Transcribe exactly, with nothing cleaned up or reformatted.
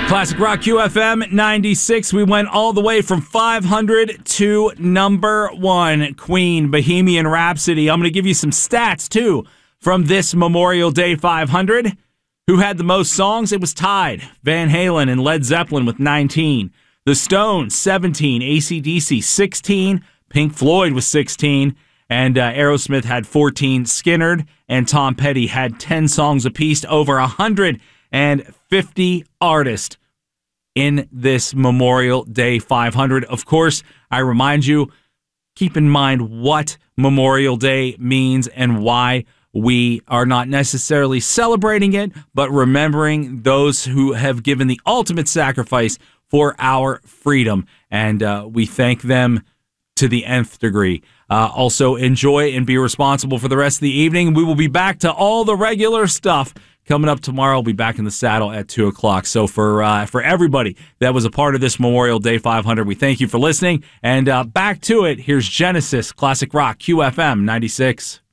Classic Rock Q F M ninety-six. We went all the way from five hundred to number one. Queen, Bohemian Rhapsody. I'm going to give you some stats, too, from this Memorial Day five hundred. Who had the most songs? It was tied. Van Halen and Led Zeppelin with nineteen. The Stones, seventeen. A C D C, sixteen. Pink Floyd was sixteen. And uh, Aerosmith had fourteen. Skynyrd and Tom Petty had ten songs apiece. Over one hundred fifty artists in this Memorial Day five hundred. Of course, I remind you, keep in mind what Memorial Day means and why we are not necessarily celebrating it, but remembering those who have given the ultimate sacrifice for our freedom. And uh, we thank them to the nth degree. Uh, also, enjoy and be responsible for the rest of the evening. We will be back to all the regular stuff coming up tomorrow. I'll be back in the saddle at two o'clock. So for uh, for everybody that was a part of this Memorial Day five hundred, we thank you for listening. And uh, back to it, here's Genesis, Classic Rock, Q F M ninety-six.